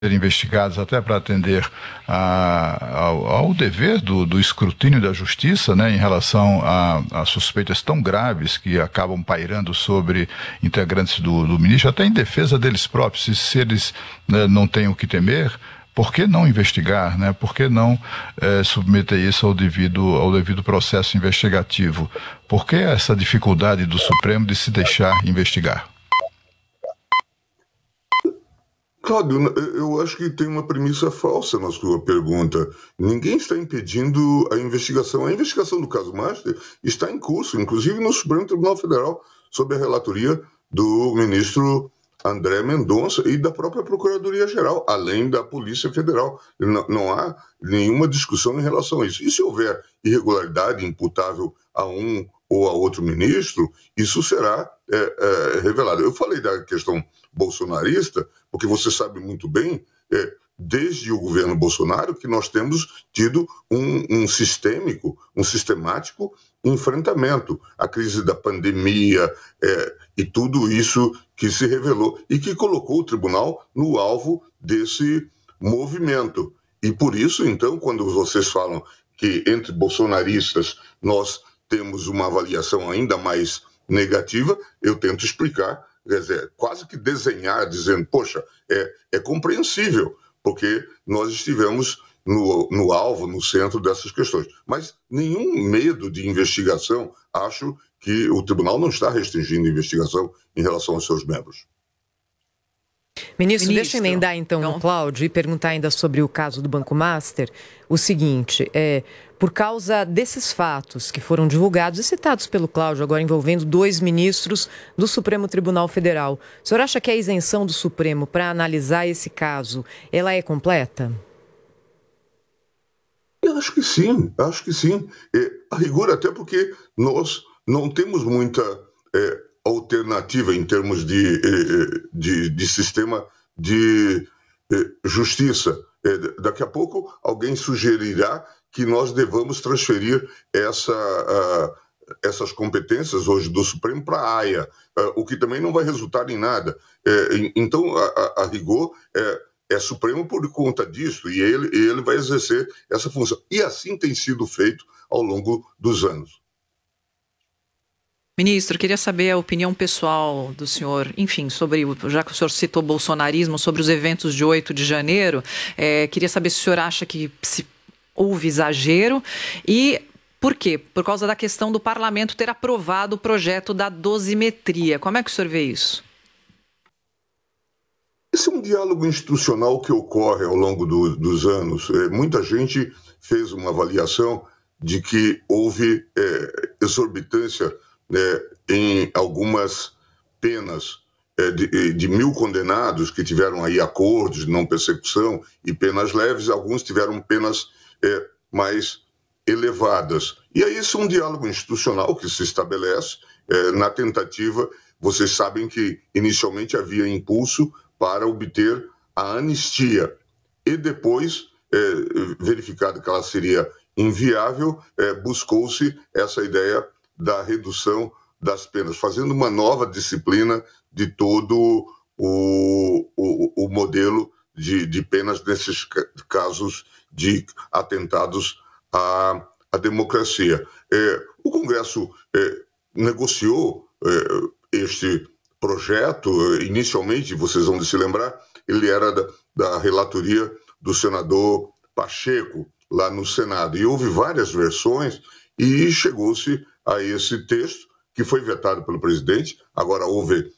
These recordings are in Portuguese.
investigados até para atender ao dever do escrutínio da justiça, né, em relação a suspeitas tão graves que acabam pairando sobre integrantes do ministro, até em defesa deles próprios. Se eles, né, não têm o que temer, por que não investigar, né? Por que não submeter isso ao devido processo investigativo? Por que essa dificuldade do Supremo de se deixar investigar? Cláudio, eu acho que tem uma premissa falsa na sua pergunta. Ninguém está impedindo a investigação. A investigação do caso Master está em curso, inclusive no Supremo Tribunal Federal, sob a relatoria do ministro André Mendonça e da própria Procuradoria-Geral, além da Polícia Federal. Não há nenhuma discussão em relação a isso. E se houver irregularidade imputável a um ou a outro ministro, isso será revelado. Eu falei da questão bolsonarista, porque você sabe muito bem, desde o governo Bolsonaro, que nós temos tido um sistemático enfrentamento à crise da pandemia e tudo isso que se revelou e que colocou o tribunal no alvo desse movimento. E por isso, então, quando vocês falam que entre bolsonaristas nós temos uma avaliação ainda mais negativa, eu tento explicar, quer dizer, quase que desenhar, dizendo, poxa, é compreensível, porque nós estivemos no alvo, no centro dessas questões. Mas nenhum medo de investigação, acho que o tribunal não está restringindo a investigação em relação aos seus membros. Ministro, deixa eu emendar então no Cláudio e perguntar ainda sobre o caso do Banco Master. O seguinte, por causa desses fatos que foram divulgados e citados pelo Cláudio, agora envolvendo 2 ministros do Supremo Tribunal Federal, o senhor acha que a isenção do Supremo para analisar esse caso, ela é completa? Eu acho que sim, a rigor, até porque nós não temos muita alternativa em termos de sistema de justiça. Daqui a pouco alguém sugerirá que nós devamos transferir essas competências hoje do Supremo para a AIA, o que também não vai resultar em nada. Então, a rigor, é Supremo por conta disso, e ele vai exercer essa função. E assim tem sido feito ao longo dos anos. Ministro, queria saber a opinião pessoal do senhor, enfim, sobre, já que o senhor citou bolsonarismo, sobre os eventos de 8 de janeiro, queria saber se o senhor acha que houve exagero e por quê? Por causa da questão do parlamento ter aprovado o projeto da dosimetria. Como é que o senhor vê isso? Esse é um diálogo institucional que ocorre ao longo dos anos. Muita gente fez uma avaliação de que houve exorbitância em algumas penas de 1.000 condenados que tiveram aí acordos de não persecução e penas leves, alguns tiveram penas mais elevadas. E aí isso é um diálogo institucional que se estabelece na tentativa. Vocês sabem que inicialmente havia impulso para obter a anistia e depois, verificado que ela seria inviável, buscou-se essa ideia da redução das penas, fazendo uma nova disciplina de todo o modelo de penas nesses casos de atentados à democracia. O Congresso negociou este projeto. Inicialmente, vocês vão se lembrar, ele era da relatoria do senador Pacheco, lá no Senado. E houve várias versões e chegou-se a esse texto, que foi vetado pelo presidente. Agora houve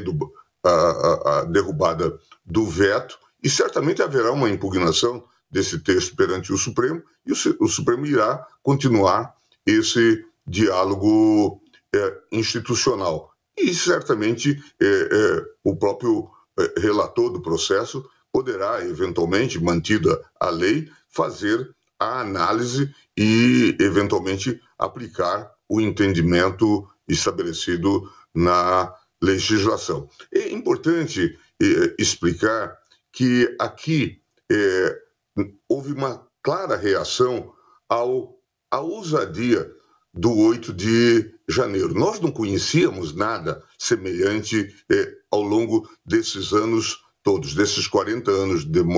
a derrubada do veto e certamente haverá uma impugnação desse texto perante o Supremo e o Supremo irá continuar esse diálogo institucional. E certamente o próprio relator do processo poderá, eventualmente, mantida a lei, fazer a análise e, eventualmente, aplicar o entendimento estabelecido na legislação. É importante explicar que aqui houve uma clara reação à ousadia do 8 de janeiro. Nós não conhecíamos nada semelhante ao longo desses anos todos, desses 40 anos de